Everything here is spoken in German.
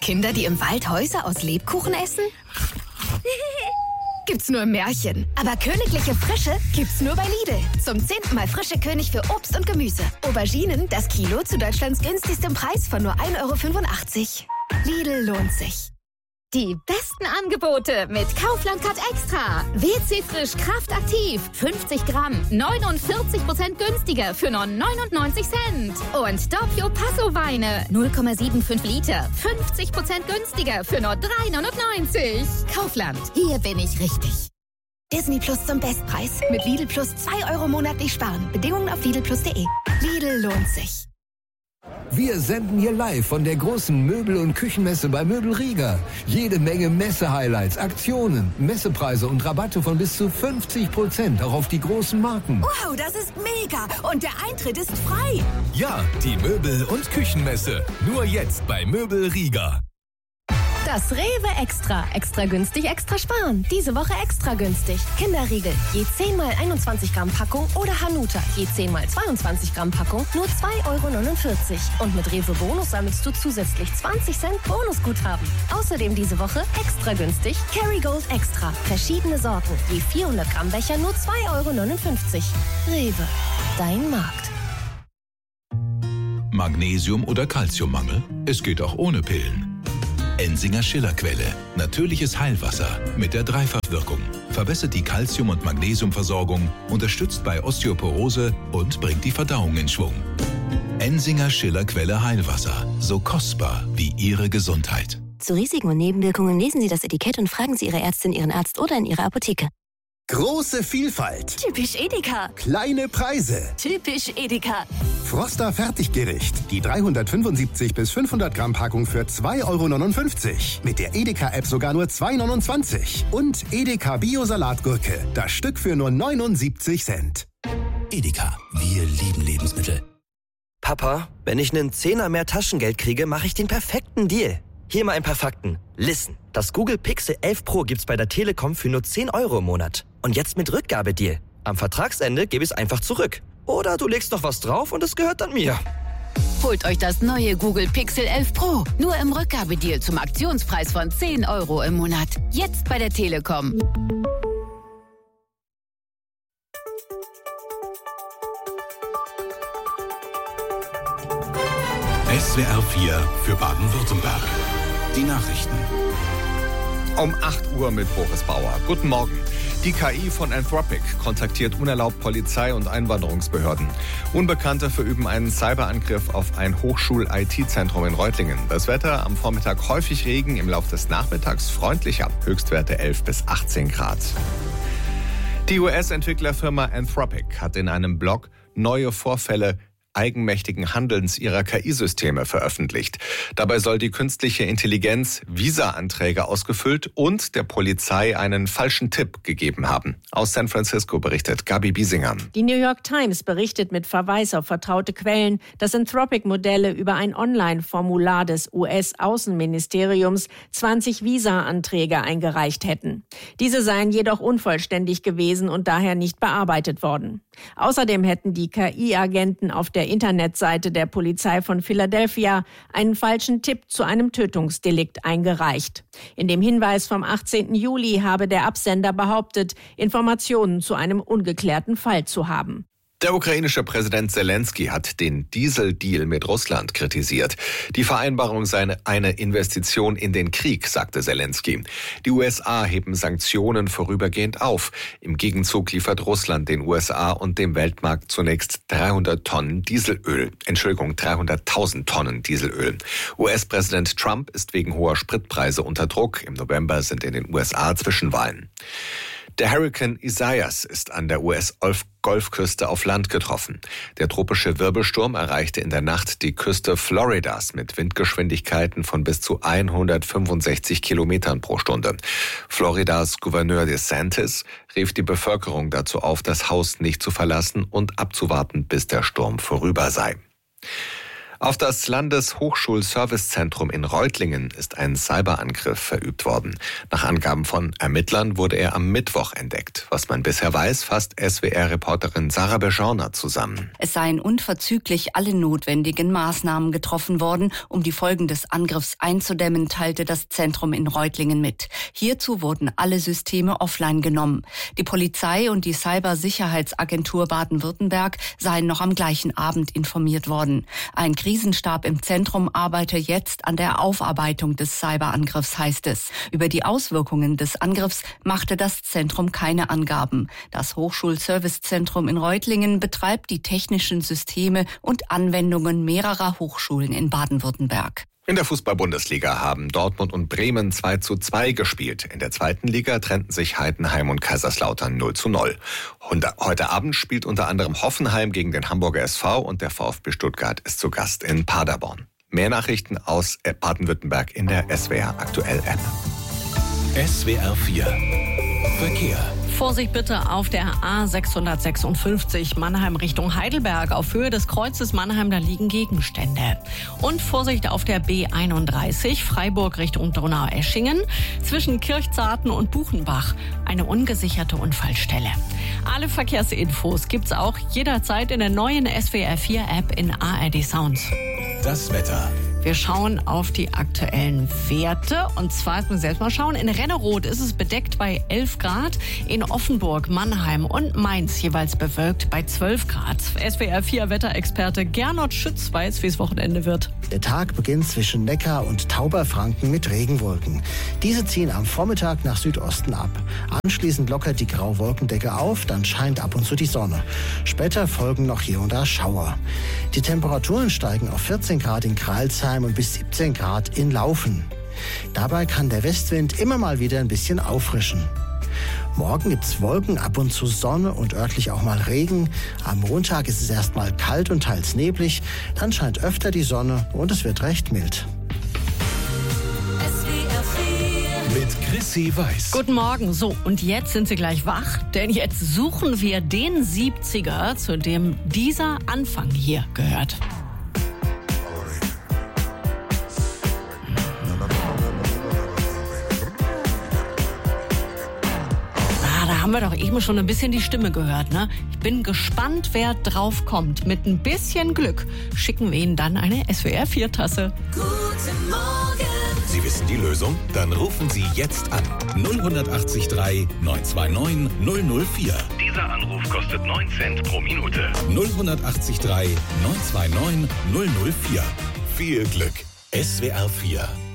Kinder, die im Wald Häuser aus Lebkuchen essen? Gibt's nur im Märchen. Aber königliche Frische gibt's nur bei Lidl. Zum 10. Mal frische König für Obst und Gemüse. Auberginen, das Kilo zu Deutschlands günstigstem Preis von nur 1,85 €. Lidl lohnt sich. Die besten Angebote mit Kaufland Card Extra. WC Frisch Kraftaktiv. 50 Gramm. 49% günstiger für nur 99 Cent. Und Doppio Passo Weine. 0,75 Liter. 50% günstiger für nur 3,99 €. Kaufland. Hier bin ich richtig. Disney Plus zum Bestpreis. Mit Lidl Plus 2 € monatlich sparen. Bedingungen auf lidlplus.de. Lidl lohnt sich. Wir senden hier live von der großen Möbel- und Küchenmesse bei Möbel Rieger. Jede Menge Messe-Highlights, Aktionen, Messepreise und Rabatte von bis zu 50%, auch auf die großen Marken. Wow, das ist mega! Und der Eintritt ist frei! Ja, die Möbel- und Küchenmesse. Nur jetzt bei Möbel Rieger. Das Rewe Extra. Extra günstig, extra sparen. Diese Woche extra günstig. Kinderriegel, je 10 mal 21 Gramm Packung oder Hanuta, je 10 mal 22 Gramm Packung, nur 2,49 €. Und mit Rewe Bonus sammelst du zusätzlich 20 Cent Bonusguthaben. Außerdem diese Woche extra günstig Kerrygold Extra. Verschiedene Sorten, je 400 Gramm Becher, nur 2,59 €. Rewe, dein Markt. Magnesium- oder Calciummangel? Es geht auch ohne Pillen. Ensinger Schillerquelle. Natürliches Heilwasser mit der Dreifachwirkung. Verbessert die Calcium- und Magnesiumversorgung, unterstützt bei Osteoporose und bringt die Verdauung in Schwung. Ensinger Schillerquelle Heilwasser. So kostbar wie Ihre Gesundheit. Zu Risiken und Nebenwirkungen lesen Sie das Etikett und fragen Sie Ihre Ärztin, Ihren Arzt oder in Ihrer Apotheke. Große Vielfalt. Typisch Edeka. Kleine Preise. Typisch Edeka. Froster Fertiggericht. Die 375 bis 500 Gramm Packung für 2,59 €. Mit der Edeka-App sogar nur 2,29 €. Und Edeka Bio-Salatgurke. Das Stück für nur 79 Cent. Edeka. Wir lieben Lebensmittel. Papa, wenn ich einen Zehner mehr Taschengeld kriege, mache ich den perfekten Deal. Hier mal ein paar Fakten. Listen, das Google Pixel 11 Pro gibt's bei der Telekom für nur 10 € im Monat. Und jetzt mit Rückgabedeal. Am Vertragsende gebe ich es einfach zurück. Oder du legst noch was drauf und es gehört dann mir. Holt euch das neue Google Pixel 11 Pro. Nur im Rückgabedeal zum Aktionspreis von 10 € im Monat. Jetzt bei der Telekom. SWR 4 für Baden-Württemberg. Die Nachrichten. Um 8 Uhr mit Boris Bauer. Guten Morgen. Die KI von Anthropic kontaktiert unerlaubt Polizei und Einwanderungsbehörden. Unbekannte verüben einen Cyberangriff auf ein Hochschul-IT-Zentrum in Reutlingen. Das Wetter am Vormittag häufig Regen, im Laufe des Nachmittags freundlicher. Höchstwerte 11 bis 18 Grad. Die US-Entwicklerfirma Anthropic hat in einem Blog neue Vorfälle eigenmächtigen Handelns ihrer KI-Systeme veröffentlicht. Dabei soll die künstliche Intelligenz Visa-Anträge ausgefüllt und der Polizei einen falschen Tipp gegeben haben. Aus San Francisco berichtet Gabi Biesinger. Die New York Times berichtet mit Verweis auf vertraute Quellen, dass Anthropic-Modelle über ein Online-Formular des US-Außenministeriums 20 Visa-Anträge eingereicht hätten. Diese seien jedoch unvollständig gewesen und daher nicht bearbeitet worden. Außerdem hätten die KI-Agenten auf der Internetseite der Polizei von Philadelphia einen falschen Tipp zu einem Tötungsdelikt eingereicht. In dem Hinweis vom 18. Juli habe der Absender behauptet, Informationen zu einem ungeklärten Fall zu haben. Der ukrainische Präsident Zelensky hat den Dieseldeal mit Russland kritisiert. Die Vereinbarung sei eine Investition in den Krieg, sagte Zelensky. Die USA heben Sanktionen vorübergehend auf. Im Gegenzug liefert Russland den USA und dem Weltmarkt zunächst 300.000 Tonnen Dieselöl. US-Präsident Trump ist wegen hoher Spritpreise unter Druck. Im November sind in den USA Zwischenwahlen. Der Hurrikan Isaias ist an der US-Golfküste auf Land getroffen. Der tropische Wirbelsturm erreichte in der Nacht die Küste Floridas mit Windgeschwindigkeiten von bis zu 165 Kilometern pro Stunde. Floridas Gouverneur DeSantis rief die Bevölkerung dazu auf, das Haus nicht zu verlassen und abzuwarten, bis der Sturm vorüber sei. Auf das Landeshochschulservicezentrum in Reutlingen ist ein Cyberangriff verübt worden. Nach Angaben von Ermittlern wurde er am Mittwoch entdeckt. Was man bisher weiß, fasst SWR-Reporterin Sarah Beschorner zusammen. Es seien unverzüglich alle notwendigen Maßnahmen getroffen worden, um die Folgen des Angriffs einzudämmen, teilte das Zentrum in Reutlingen mit. Hierzu wurden alle Systeme offline genommen. Die Polizei und die Cybersicherheitsagentur Baden-Württemberg seien noch am gleichen Abend informiert worden. Ein Krisenstab im Zentrum arbeite jetzt an der Aufarbeitung des Cyberangriffs, heißt es. Über die Auswirkungen des Angriffs machte das Zentrum keine Angaben. Das Hochschulservicezentrum in Reutlingen betreibt die technischen Systeme und Anwendungen mehrerer Hochschulen in Baden-Württemberg. In der Fußball-Bundesliga haben Dortmund und Bremen 2:2 gespielt. In der zweiten Liga trennten sich Heidenheim und Kaiserslautern 0:0. Heute Abend spielt unter anderem Hoffenheim gegen den Hamburger SV und der VfB Stuttgart ist zu Gast in Paderborn. Mehr Nachrichten aus Baden-Württemberg in der SWR Aktuell App. SWR 4 Verkehr. Vorsicht bitte auf der A656 Mannheim Richtung Heidelberg. Auf Höhe des Kreuzes Mannheim, da liegen Gegenstände. Und Vorsicht auf der B31 Freiburg Richtung Donaueschingen. Zwischen Kirchzarten und Buchenbach eine ungesicherte Unfallstelle. Alle Verkehrsinfos gibt's auch jederzeit in der neuen SWR 4 App in ARD Sounds. Das Wetter. Wir schauen auf die aktuellen Werte. Und zwar, jetzt müssen wir selbst mal schauen, in Renneroth ist es bedeckt bei 11 Grad. In Offenburg, Mannheim und Mainz jeweils bewölkt bei 12 Grad. SWR 4 Wetterexperte Gernot Schütz weiß, wie es Wochenende wird. Der Tag beginnt zwischen Neckar und Tauberfranken mit Regenwolken. Diese ziehen am Vormittag nach Südosten ab. Anschließend lockert die graue Wolkendecke auf, dann scheint ab und zu die Sonne. Später folgen noch hier und da Schauer. Die Temperaturen steigen auf 14 Grad in Crailsheim und bis 17 Grad in Laufen. Dabei kann der Westwind immer mal wieder ein bisschen auffrischen. Morgen gibt's Wolken, ab und zu Sonne und örtlich auch mal Regen. Am Montag ist es erstmal kalt und teils neblig. Dann scheint öfter die Sonne und es wird recht mild. Mit Chrissy Weiß. Guten Morgen. So, und jetzt sind Sie gleich wach, denn jetzt suchen wir den 70er, zu dem dieser Anfang hier gehört. Da haben wir doch eben schon ein bisschen die Stimme gehört, ne? Ich bin gespannt, wer drauf kommt. Mit ein bisschen Glück schicken wir Ihnen dann eine SWR 4-Tasse. Guten Morgen. Sie wissen die Lösung? Dann rufen Sie jetzt an. 0183 929 004. Dieser Anruf kostet 9 Cent pro Minute. 0183 929 004. Viel Glück. SWR 4